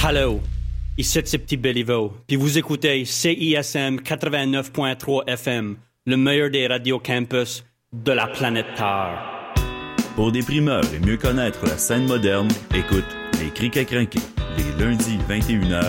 Hello, ici c'est Petit Béliveau, puis vous écoutez CISM 89.3 FM, le meilleur des radios campus de la planète Terre. Pour des primeurs et mieux connaître la scène moderne, écoute Les Criquets Crinqués, les lundis 21h